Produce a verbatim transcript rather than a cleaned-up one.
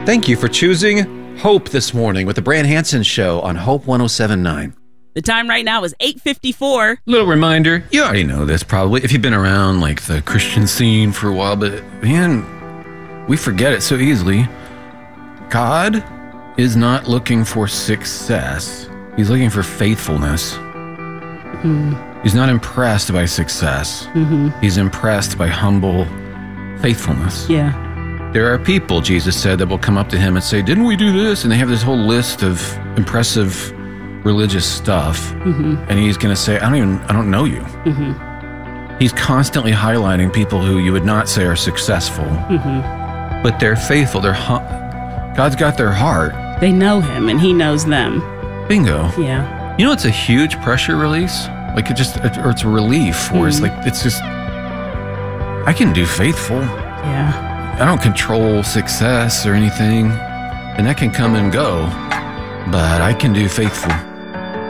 Thank you for choosing Hope this morning with the Brand Hansen Show on Hope one oh seven point nine. The time right now is eight fifty-four. Little reminder, you already know this probably if you've been around like the Christian scene for a while, but man, we forget it so easily. God is not looking for success. He's looking for faithfulness. Mm. He's not impressed by success. Mm-hmm. He's impressed by humble faithfulness. Yeah. There are people, Jesus said, that will come up to him and say, didn't we do this? And they have this whole list of impressive religious stuff. Mm-hmm. And he's going to say, I don't even, I don't know you. Mm-hmm. He's constantly highlighting people who you would not say are successful, mm-hmm. but they're faithful. They're hu- God's got their heart. They know him and he knows them. Bingo. Yeah. You know, it's a huge pressure release. Like it just, or it's a relief where mm-hmm. it's like, it's just, I can do faithful. Yeah. I don't control success or anything, and that can come and go, but I can do faithful.